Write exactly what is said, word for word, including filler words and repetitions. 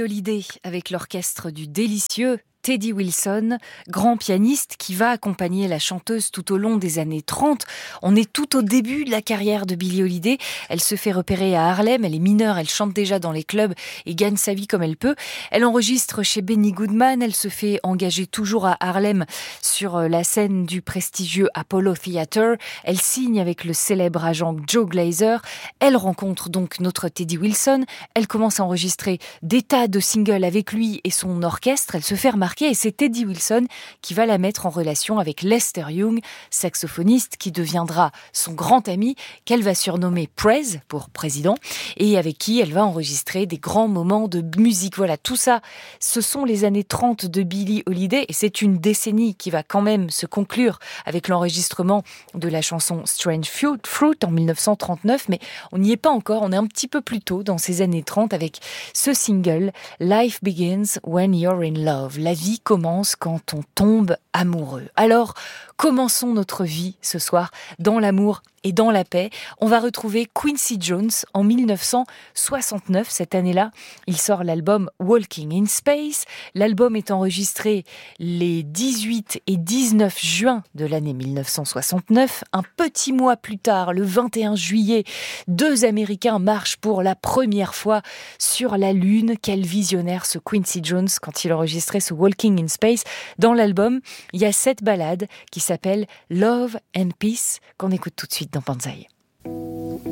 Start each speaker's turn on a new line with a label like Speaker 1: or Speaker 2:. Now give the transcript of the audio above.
Speaker 1: Holiday avec l'orchestre du délicieux Teddy Wilson, grand pianiste qui va accompagner la chanteuse tout au long des années trente. On est tout au début de la carrière de Billie Holiday. Elle se fait repérer à Harlem, elle est mineure, elle chante déjà dans les clubs et gagne sa vie comme elle peut. Elle enregistre chez Benny Goodman, elle se fait engager toujours à Harlem sur la scène du prestigieux Apollo Theater. Elle signe avec le célèbre agent Joe Glazer. Elle rencontre donc notre Teddy Wilson. Elle commence à enregistrer des tas de singles avec lui et son orchestre. Elle se fait remarquer et c'est Teddy Wilson qui va la mettre en relation avec Lester Young, saxophoniste qui deviendra son grand ami, qu'elle va surnommer Prez, pour président, et avec qui elle va enregistrer des grands moments de musique. Voilà, tout ça, ce sont les années trente de Billie Holiday, et c'est une décennie qui va quand même se conclure avec l'enregistrement de la chanson Strange Fruit, Fruit en dix-neuf cent trente-neuf, mais on n'y est pas encore, on est un petit peu plus tôt dans ces années trente avec ce single Life Begins When You're in Love. La vie commence quand on tombe amoureux. Alors, commençons notre vie ce soir dans l'amour et dans la paix. On va retrouver Quincy Jones en dix-neuf cent soixante-neuf. Cette année-là, il sort l'album Walking in Space. L'album est enregistré les dix-huit et dix-neuf juin de l'année dix-neuf cent soixante-neuf. Un petit mois plus tard, le vingt et un juillet, deux Américains marchent pour la première fois sur la Lune. Quel visionnaire ce Quincy Jones quand il enregistrait ce Walking in Space. Dans l'album, il y a cette ballade qui s'appelle Love and Peace qu'on écoute tout de suite dans Banzai.